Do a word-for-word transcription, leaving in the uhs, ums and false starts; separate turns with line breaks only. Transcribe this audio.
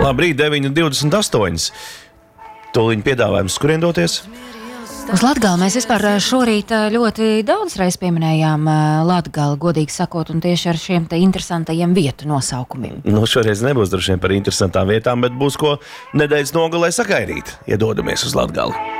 Labrīt, deviņi divdesmit astoņi. Tūliņ piedāvājums, kurien doties?
Uz Latgali mēs vispār šorīt ļoti daudz reiz pieminējām Latgali, godīgi sakot, un tieši ar šiem te interesantajiem vietu nosaukumiem.
Nu, šoreiz nebūs droši vien par interesantām vietām, bet būs ko nedēļas nogalē sagaidīt, ja dodamies uz Latgali.